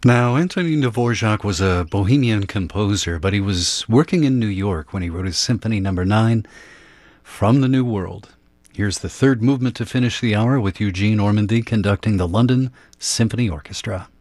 Now, Antonin Dvorak was a Bohemian composer, but he was working in New York when he wrote his Symphony Number 9, From the New World. Here's the third movement to finish the hour with Eugene Ormandy conducting the London Symphony Orchestra.